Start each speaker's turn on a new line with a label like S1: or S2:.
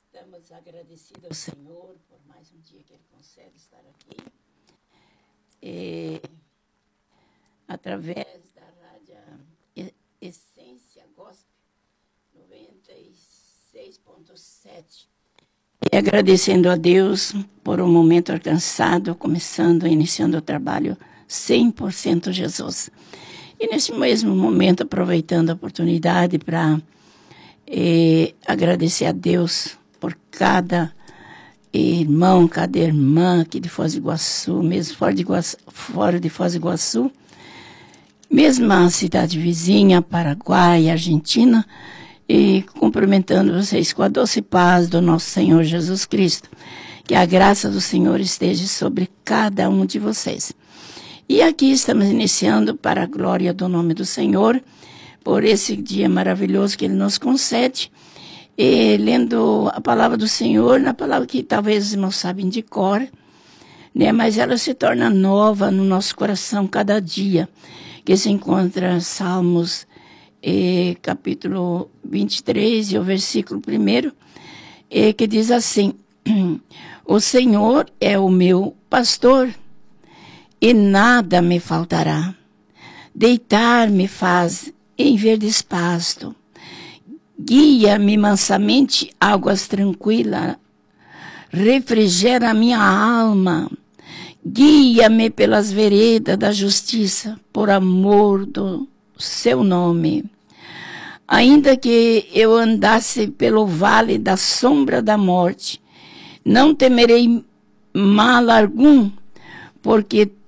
S1: Estamos agradecidos ao Senhor por mais um dia que Ele concede estar aqui. Através da Rádio Essência Gospel 96.7. E agradecendo a Deus por um momento alcançado, iniciando o trabalho 100% Jesus. E nesse mesmo momento, aproveitando a oportunidade para agradecer a Deus por cada irmão, cada irmã aqui de Foz do Iguaçu, mesmo fora de Foz do Iguaçu, mesmo a cidade vizinha, Paraguai, Argentina, e cumprimentando vocês com a doce paz do nosso Senhor Jesus Cristo. Que a graça do Senhor esteja sobre cada um de vocês. E aqui estamos iniciando para a glória do nome do Senhor, por esse dia maravilhoso que Ele nos concede, e lendo a palavra do Senhor, na palavra que talvez os irmãos sabem de cor, né? Mas ela se torna nova no nosso coração cada dia, que se encontra Salmos capítulo 23 e o versículo 1, que diz assim: o Senhor é o meu pastor e nada me faltará. Deitar-me faz em verdes pasto, guia-me mansamente águas tranquilas, refrigera a minha alma, guia-me pelas veredas da justiça, por amor do seu nome. Ainda que eu andasse pelo vale da sombra da morte, não temerei mal algum, porque